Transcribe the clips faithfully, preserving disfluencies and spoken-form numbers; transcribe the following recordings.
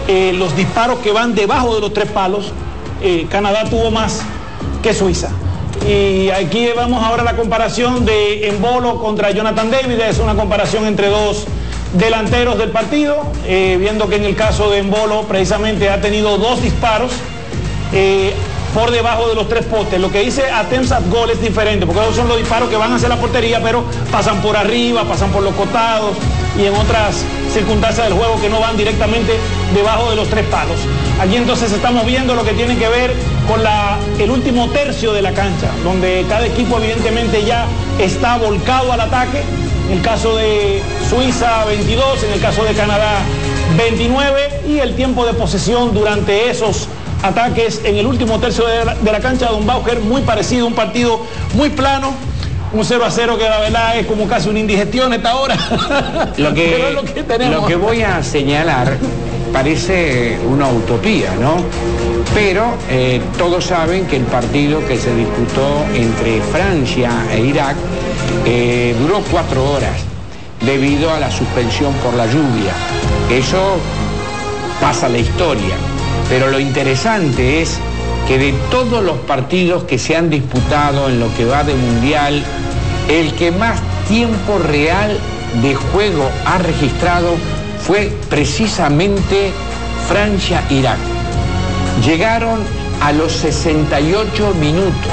eh, los disparos que van debajo de los tres palos, eh, Canadá tuvo más que Suiza. Y aquí vemos ahora la comparación de Embolo contra Jonathan David. Es una comparación entre dos delanteros del partido, eh, viendo que en el caso de Embolo precisamente ha tenido dos disparos eh, por debajo de los tres postes. Lo que dice attempts at goal es diferente, porque esos son los disparos que van hacia la portería, pero pasan por arriba, pasan por los costados y en otras circunstancias del juego que no van directamente debajo de los tres palos. Aquí entonces estamos viendo lo que tiene que ver con la, el último tercio de la cancha, donde cada equipo evidentemente ya está volcado al ataque. En el caso de Suiza, veintidós, en el caso de Canadá, veintinueve, y el tiempo de posesión durante esos ataques en el último tercio de la, de la cancha, Don Bauer, muy parecido, un partido muy plano, un cero a cero que la verdad es como casi una indigestión esta hora. Lo que, Pero es lo que tenemos. Lo que voy a señalar parece una utopía, ¿no? Pero eh, todos saben que el partido que se disputó entre Francia e Irak eh, duró cuatro horas debido a la suspensión por la lluvia. Eso pasa a la historia. Pero lo interesante es que de todos los partidos que se han disputado en lo que va de Mundial, el que más tiempo real de juego ha registrado fue precisamente Francia-Irak. Llegaron a los sesenta y ocho minutos.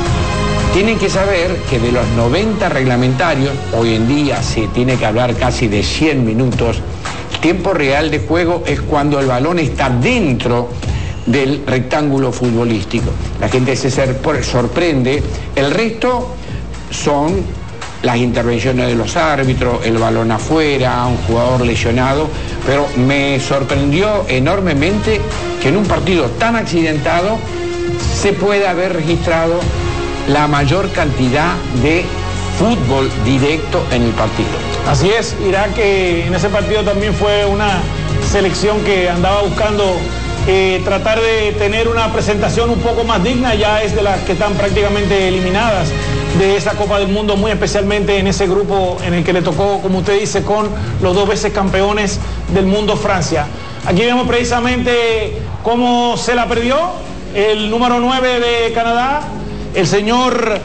Tienen que saber que de los noventa reglamentarios, hoy en día se tiene que hablar casi de cien minutos. Tiempo real de juego es cuando el balón está dentro del rectángulo futbolístico. La gente se sorprende. El resto son las intervenciones de los árbitros, el balón afuera, un jugador lesionado, pero me sorprendió enormemente que en un partido tan accidentado se pueda haber registrado la mayor cantidad de fútbol directo en el partido. Así es, Irak eh, en ese partido también fue una selección que andaba buscando eh, tratar de tener una presentación un poco más digna, ya es de las que están prácticamente eliminadas de esa Copa del Mundo, muy especialmente en ese grupo en el que le tocó, como usted dice, con los dos veces campeones del mundo, Francia. Aquí vemos precisamente cómo se la perdió el número nueve de Canadá, el señor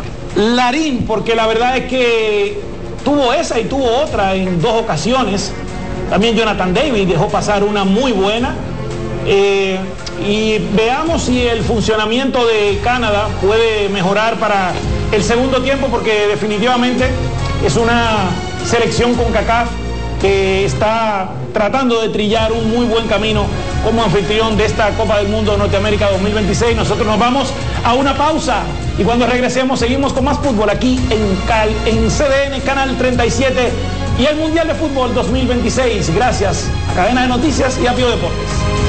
Larin, porque la verdad es que tuvo esa y tuvo otra en dos ocasiones. También Jonathan David dejó pasar una muy buena. Eh, y veamos si el funcionamiento de Canadá puede mejorar para el segundo tiempo, porque definitivamente es una selección con CONCACAF que está tratando de trillar un muy buen camino como anfitrión de esta Copa del Mundo Norteamérica dos mil veintiséis. Nosotros nos vamos a una pausa y cuando regresemos seguimos con más fútbol aquí en, Cal, en C D N Canal treinta y siete y el Mundial de Fútbol dos mil veintiséis, gracias a Cadena de Noticias y a Pío Deportes.